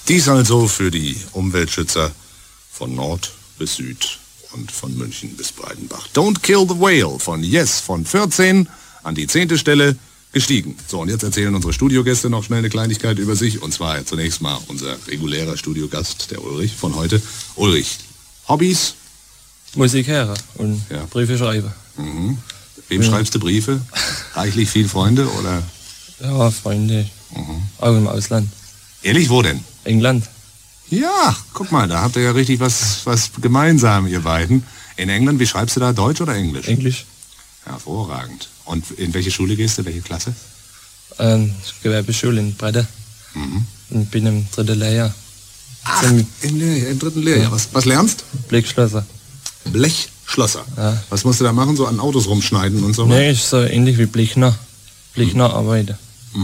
Dies also für die Umweltschützer von Nord bis Süd und von München bis Breidenbach. Don't Kill the Whale von Yes von 14 an die 10. Stelle gestiegen. So, und jetzt erzählen unsere Studiogäste noch schnell eine Kleinigkeit über sich. Und zwar zunächst mal unser regulärer Studiogast, der Ulrich von heute. Ulrich, Hobbys? Musik hören und Briefe schreiben. Mhm. Wem schreibst du Briefe? Reichlich viel Freunde oder? Ja, Freunde. Auch im Ausland. Ehrlich, wo denn? England. Ja, guck mal, da habt ihr ja richtig was gemeinsam, ihr beiden. In England, wie schreibst du da, Deutsch oder Englisch? Englisch. Hervorragend. Und in welche Schule gehst du, welche Klasse? Gewerbeschule in Breda. Und bin im 3. Lehrjahr. Ach, im 3. Lehrjahr. Was lernst? Blechschlosser. Blechschlosser? Ja. Was musst du da machen, so an Autos rumschneiden und so? Nee, ist so ähnlich wie Blechner. Blechner arbeiten.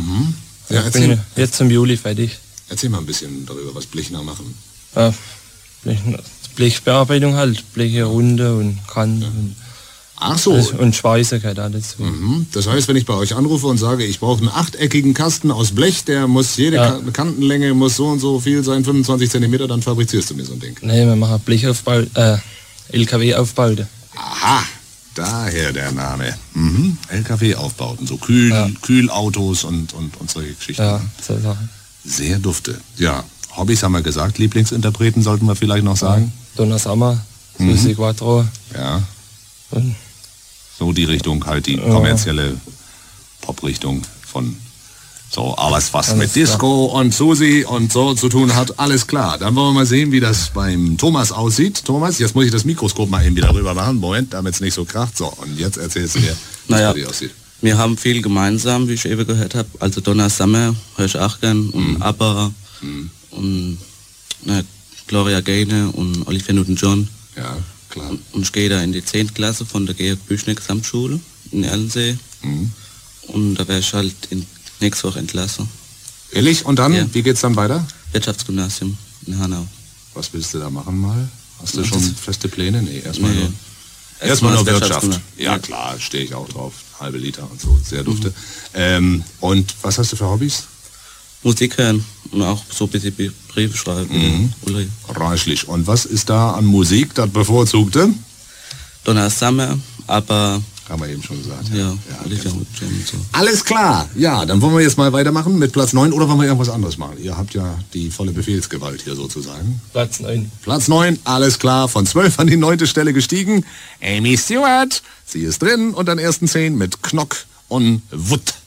Ja, ich bin jetzt im Juli fertig. Erzähl mal ein bisschen darüber, was Blechner machen. Ja, Blechbearbeitung halt. Bleche runde und Kanten. Ach so. Und Schweiße gehört alles. Das heißt, wenn ich bei euch anrufe und sage, ich brauche einen 8-eckigen Kasten aus Blech, der muss jede Kantenlänge muss so und so viel sein, 25 cm, dann fabrizierst du mir so ein Ding. Nee, wir machen Blechaufbau, LKW-Aufbauten. Aha, daher der Name. LKW-Aufbauten, so Kühlautos und solche Geschichten. Ja, so Sachen. Sehr dufte. Ja, Hobbys haben wir gesagt, Lieblingsinterpreten sollten wir vielleicht noch sagen. Donna Summer, Susi Quattro. Ja. Und so die Richtung, halt die kommerzielle Pop-Richtung von so, aber was mit Disco und Susi und so zu tun hat, alles klar. Dann wollen wir mal sehen, wie das beim Thomas aussieht. Thomas, jetzt muss ich das Mikroskop mal eben wieder rüber machen. Moment, damit es nicht so kracht. So, und jetzt erzählst du mir, wie es bei dir aussieht. Wir haben viel gemeinsam, wie ich eben gehört habe. Also Donna Summer höre ich auch gern und ABBA und Gloria Gaynor und Olivia Newton-John. Ja, klar. Und ich gehe da in die 10. Klasse von der Georg Büchner Gesamtschule in Erlensee. Und da werde ich halt nächste Woche entlassen. Ehrlich? Und dann, wie geht's dann weiter? Wirtschaftsgymnasium in Hanau. Was willst du da machen mal? Hast du schon feste Pläne? Nee, erstmal nur Wirtschaft. Ja klar, stehe ich auch drauf. Halbe Liter und so, sehr dufte. Und was hast du für Hobbys? Musik hören und auch so ein bisschen Briefe schreiben. Reichlich. Und was ist da an Musik das bevorzugte? Donna Summer, aber... Haben wir eben schon gesagt. Ja, so. Alles klar. Ja, dann wollen wir jetzt mal weitermachen mit Platz 9 oder wollen wir irgendwas anderes machen? Ihr habt ja die volle Befehlsgewalt hier sozusagen. Platz 9. Platz 9, alles klar. Von 12 an die 9. Stelle gestiegen. Amy Stewart, sie ist drin und an ersten 10 mit Knock und Wood.